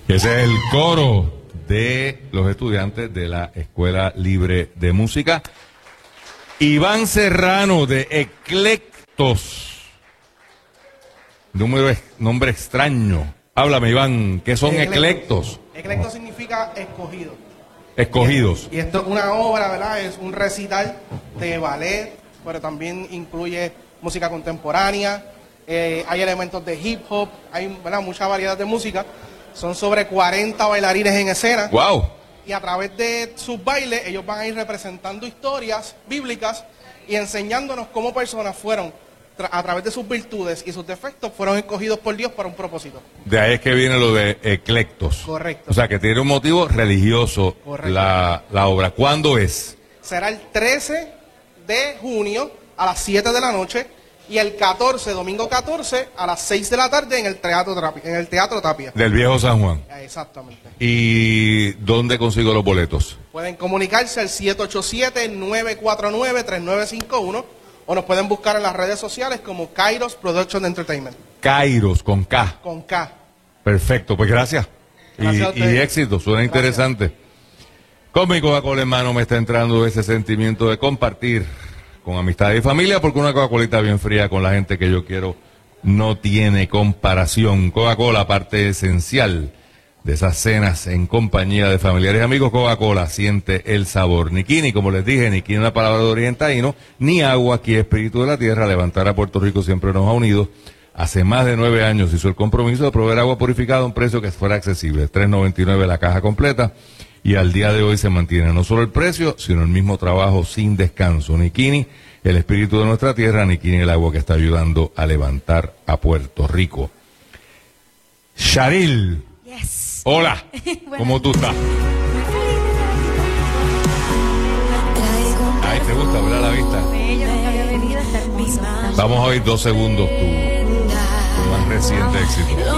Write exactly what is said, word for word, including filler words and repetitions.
Ese es el coro de los estudiantes de la Escuela Libre de Música. Iván Serrano de Eclectos. Número, nombre extraño. Háblame, Iván, ¿qué son Eclectos? Eclectos significa escogido. Escogidos. Y, y esto es una obra, ¿verdad? Es un recital de ballet, pero también incluye música contemporánea. Eh, hay elementos de hip hop, hay, ¿verdad?, mucha variedad de música. Son sobre cuarenta bailarines en escena. ¡Wow! Y a través de sus bailes, ellos van a ir representando historias bíblicas y enseñándonos cómo personas fueron, tra- a través de sus virtudes y sus defectos, fueron escogidos por Dios para un propósito. De ahí es que viene lo de Eclectos. Correcto. O sea, que tiene un motivo religioso la, la obra. ¿Cuándo es? Será el trece de junio a las siete de la noche y el catorce, domingo catorce, a las seis de la tarde en el Teatro Tapia. En el Teatro Tapia. Del Viejo San Juan. Exactamente. ¿Y dónde consigo los boletos? Pueden comunicarse al siete ocho siete, nueve cuatro nueve, tres nueve cinco uno o nos pueden buscar en las redes sociales como Kairos Production Entertainment. Kairos, con K. Con K. Perfecto, pues gracias. Gracias a Y, y ustedes. éxito, suena Gracias. interesante. Con mi Coca-Cola en mano me está entrando ese sentimiento de compartir con amistad y familia, porque una Coca-Colita bien fría con la gente que yo quiero no tiene comparación. Coca-Cola, parte esencial de esas cenas en compañía de familiares y amigos. Coca-Cola, siente el sabor. Nikini, como les dije, Nikini es una palabra de origen taíno, ni agua, aquí espíritu de la tierra. Levantar a Puerto Rico siempre nos ha unido. Hace más de nueve años hizo el compromiso de proveer agua purificada a un precio que fuera accesible, tres noventa y nueve la caja completa, y al día de hoy se mantiene no solo el precio, sino el mismo trabajo sin descanso. Nikini, el espíritu de nuestra tierra, Nikini, el agua que está ayudando a levantar a Puerto Rico. Sharil. Yes. Hola, ¿cómo tú estás? Ay, te gusta, ¿verdad, la vista? Bello, nunca había venido, está hermoso. Vamos a oír dos segundos tu, tu más reciente éxito.